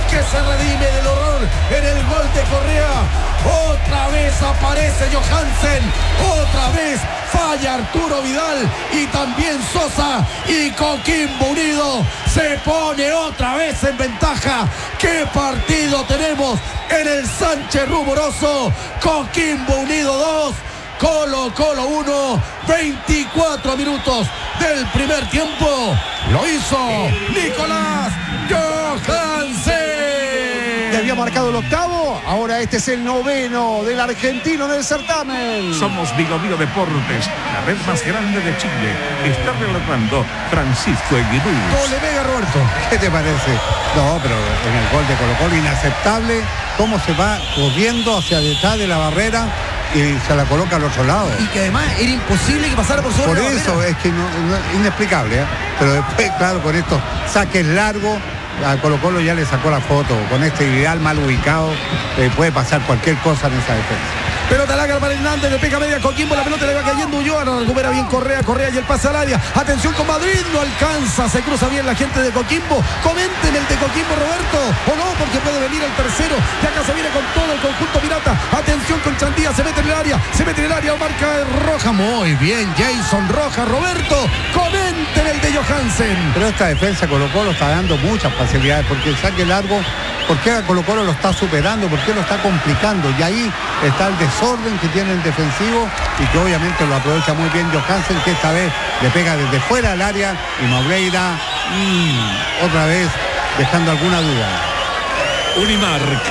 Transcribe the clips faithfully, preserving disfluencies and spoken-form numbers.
que se redime del horror en el gol de Correa. Otra vez aparece Johansen, otra vez falla Arturo Vidal y también Sosa, y Coquimbo Unido se pone otra vez en ventaja. ¿Qué partido tenemos en el Sánchez Rumoroso? Coquimbo Unido dos, Colo Colo uno, veinticuatro minutos del primer tiempo. Lo hizo Nicolás Johansen. Ya había marcado el octavo, ahora este es el noveno del argentino en el certamen. Somos Vigo Vigo Deportes, la red más grande de Chile. Está relatando Francisco Eguidú. Gol de Vega, Roberto. ¿Qué te parece? No, pero en el gol de Colo Colo inaceptable cómo se va corriendo hacia detrás de la barrera y se la coloca al otro lado. Y que además era imposible que pasara por sobre Por la eso barrera. es que no, no, inexplicable, ¿eh? Pero después, claro, con estos saques largos, a Colo Colo ya le sacó la foto. Con este Vidal mal ubicado, eh, puede pasar cualquier cosa en esa defensa. Pelota larga para Hernández, le pega media Coquimbo, la pelota le va cayendo Ulloa, no recupera bien Correa, Correa y el pase al área. Atención con Madrid, no alcanza, se cruza bien la gente de Coquimbo. Comenten el de Coquimbo, Roberto, o no, porque puede venir el tercero. Y acá se viene con todo el conjunto pirata. Atención con Chandía, se mete en el área, se mete en el área, marca Roja. Muy bien, Jason Roja, Roberto. Comenten el de Johansen. Pero esta defensa Colo Colo está dando muchas facilidades, porque el saque largo, ¿por qué a Colo Colo lo está superando? ¿Por qué lo está complicando? Y ahí está el desorden que tiene el defensivo y que obviamente lo aprovecha muy bien Johansen, que esta vez le pega desde fuera del área y Moreira mmm, otra vez dejando alguna duda. Unimark,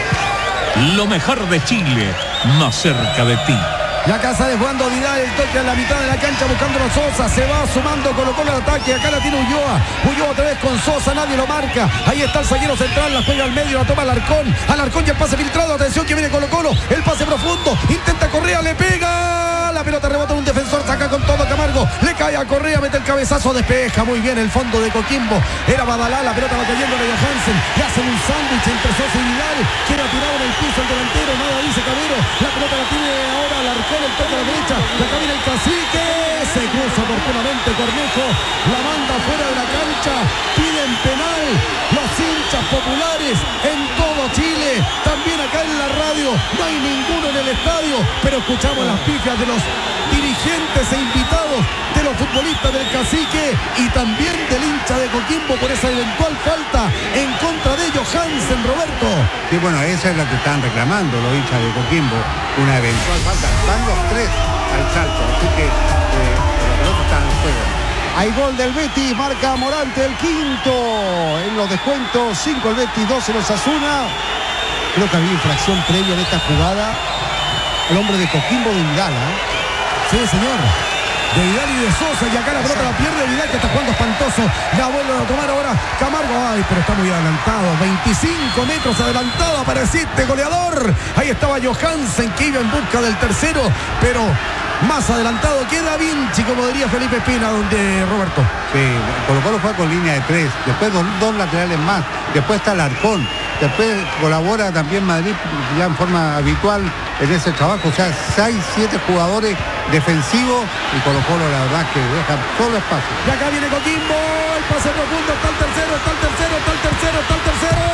lo mejor de Chile, más cerca de ti. La casa de Juan Vidal, el toque a la mitad de la cancha buscando a Sosa, se va sumando Colo Colo al ataque, acá la tiene Ulloa, Ulloa otra vez con Sosa, nadie lo marca, ahí está el zaguero central, la juega al medio, la toma Alarcón, Alarcón ya el pase filtrado, atención que viene Colo Colo, el pase profundo, intenta Correa, le pega, la pelota rebota en un defensor, saca con todo Camargo, le cae a Correa, mete el cabezazo, despeja muy bien el fondo de Coquimbo, era Badalá, la pelota va cayendo de Johansen, le hacen un sándwich entre Sosa y Vidal, queda tirado en el piso el delantero, nada dice Cabero, la pelota la tiene ahora Alarcón, el toque a la derecha, la cabina el Cacique, se cruza oportunamente Cornejo, la manda fuera de la cancha, piden penal, los hinchas populares en todo Chile, también acá en la radio, no hay ninguno en el estadio, pero escuchamos las pifias de los dirigentes e invitados, de los futbolistas del Cacique y también del hincha de Coquimbo por esa eventual falta en contra de Johansen, Roberto. Sí, bueno, esa es la que están reclamando los hinchas de Coquimbo, una eventual falta. Van los tres al salto, así que eh, la pelota está en el juego. Hay gol del Betis, marca Morante el quinto en los descuentos, cinco el Betis, dos el Osasuna. Creo que había infracción previa en esta jugada. El hombre de Coquimbo de Vidal, ¿eh? Sí, señor. De Vidal y de Sosa, y acá la pelota la pierde Vidal, que está jugando espantoso, la vuelve a tomar ahora Camargo, ay, pero está muy adelantado, veinticinco metros adelantado, apareciste goleador, ahí estaba Johansen, que iba en busca del tercero, pero más adelantado queda Vinci, como diría Felipe Espina, donde Roberto. Sí, Colo Colo fue con línea de tres, después dos, dos laterales más, después está Alarcón, después colabora también Madrid ya en forma habitual en ese trabajo, o sea, seis, siete jugadores defensivos y Colo Colo la verdad que deja todo espacio. Y acá viene Coquimbo, el pase profundo, está el tercero, está el tercero, está el tercero, está el tercero.